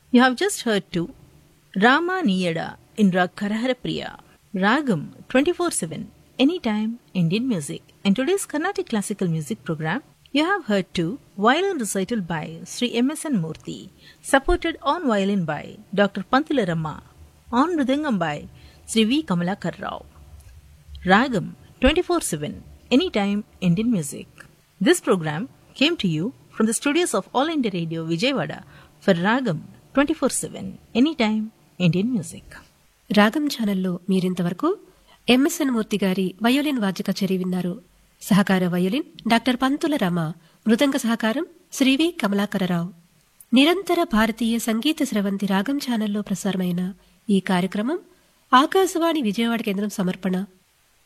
You have just heard to Rama Niyada in Rag Karahara Priya, Ragam 24/7, Anytime Indian Music. In today's Carnatic Classical Music program, you have heard to violin recital by Sri M.S.N. Murthy, supported on violin by Dr. Pantula Rama, on Mridangam by Sri V. Kamalakar Rao. Ragam 24/7, Anytime Indian Music. This program came to you from the studios of All India Radio Vijayawada for Ragam 24/7, Anytime Indian Music. రాగం ఛానల్లో మీరింతవరకు MSN మూర్తి గారి violin వాద్య కచేరీ విన్నారు. సహకార violin doctor పంతుల రమ, మృదంగ సహకారం శ్రీ వి కమలాకరరావు. నిరంతర భారతీయ సంగీత స్రవంతి రాగం ఛానల్లో ప్రసారమైన ఈ కార్యక్రమం ఆకాశవాణి విజయవాడ కేంద్రం సమర్పణ.